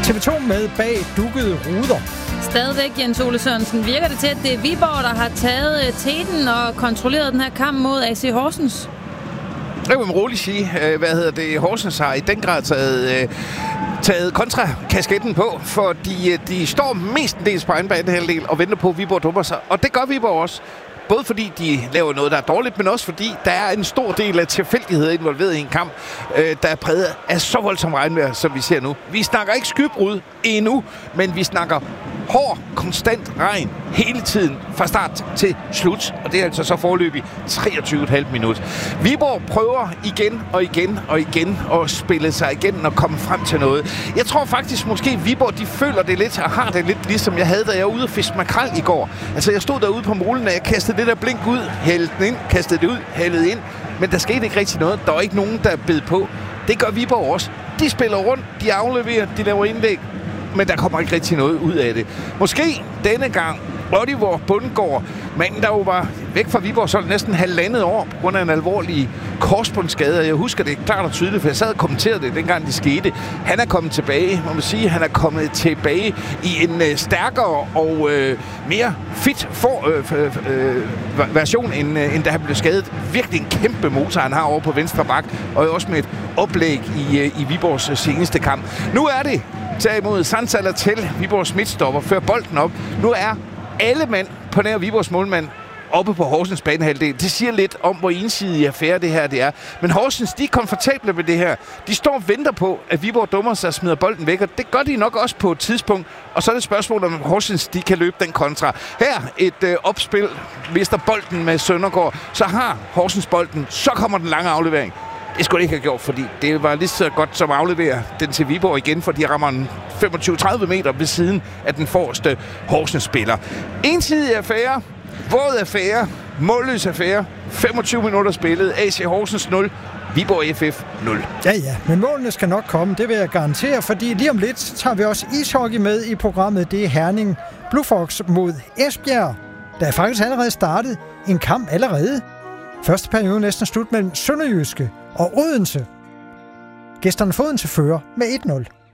TV2 med bag dukkede ruder. Stadigvæk, Jens Ole Sørensen, virker det til, at det er Viborg, der har taget teten og kontrolleret den her kamp mod AC Horsens? Det vil man roligt sige. Horsens har i den grad taget kontrakasketten på, fordi de står mestendels på egen banehalvdel og venter på, at Viborg dummer sig. Og det gør Viborg også. Både fordi de laver noget, der er dårligt, men også fordi der er en stor del af tilfældigheder involveret i en kamp, der er præget af så voldsom regnvejr, som vi ser nu. Vi snakker ikke skybrud endnu, men vi snakker hård, konstant regn hele tiden fra start til slut. Og det er altså så foreløbig 23,5 minut. Viborg prøver igen og igen og igen at spille sig igen og komme frem til noget. Jeg tror faktisk måske, Viborg de føler det lidt og har det lidt ligesom jeg havde, da jeg var ude og fiske makrel i går. Altså jeg stod derude på molen, og jeg kastede det der blink ud, hældte den ind, kastede det ud, hældede ind. Men der skete ikke rigtig noget. Der var ikke nogen, der bed på. Det gør Viborg også. De spiller rundt, de afleverer, de laver indlæg. Men der kommer ikke rigtig noget ud af det. Måske denne gang Oliver Bundgaard, manden der jo var væk fra Viborg så næsten halvandet år på grund af en alvorlig korsbåndsskade. Jeg husker det klart og tydeligt, for jeg sad og kommenterede det, dengang det skete. Han er kommet tilbage, man må sige, han er kommet tilbage i en stærkere og mere fit version, end da han blev skadet. Virkelig en kæmpe motor, han har over på venstre bak, og også med et oplæg i Viborgs seneste kamp. Nu er det derimod Sansaler til Viborgs midtstopper, fører bolden op. Nu er alle mand på nær Viborgs målmand oppe på Horsens banehalvdel. Det siger lidt om, hvor ensidig affære det her det er. Men Horsens, de er komfortable med det her. De står og venter på, at Viborg dummer sig og smider bolden væk, og det gør de nok også på et tidspunkt. Og så er det spørgsmål, om Horsens, de kan løbe den kontra. Her et opspil, mister bolden med Søndergaard, så har Horsens bolden, så kommer den lange aflevering. Det skulle de ikke have gjort, fordi det var lige så godt som at aflevere den til Viborg igen, for de rammer en 25-30 meter ved siden af den forreste Horsens-spiller. Ensidig affære, våd affære, målløs affære, 25 minutter spillet, AC Horsens 0, Viborg FF 0. Ja, men målene skal nok komme, det vil jeg garantere, fordi lige om lidt tager vi også ishockey med i programmet. Det er Herning Blue Fox mod Esbjerg. Der er faktisk allerede startet en kamp allerede. Første periode næsten slut mellem Sønderjyske og Odense. Gæsterne får Odense fører med 1-0.